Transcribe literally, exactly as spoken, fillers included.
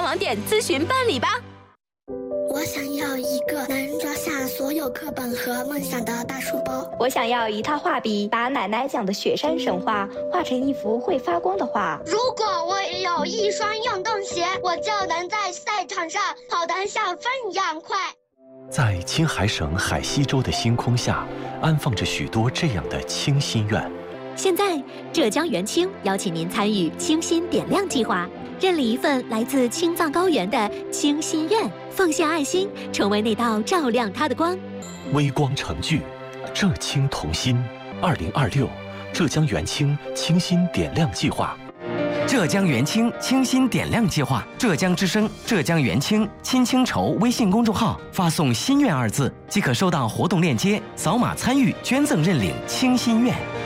网点咨询办理吧。 我想要一个能装下所有课本和梦想的大书包。 我想要一套画笔，把奶奶讲的雪山神话画成一幅会发光的画。 如果我有一双运动鞋，我就能在赛场上跑得像风一样快。 在青海省海西州的星空下，安放着许多这样的清心愿。 现在，浙江元清邀请您参与清心点亮计划，认领一份来自青藏高原的清心愿，奉献爱心，成为那道照亮它的光。 微光成炬，浙青同心。二零二六，浙江元清清心点亮计划。 浙江元清清心点亮计划，浙江之声、浙江元清亲清筹微信公众号发送“心愿”二字，即可收到活动链接，扫码参与捐赠认领清心愿。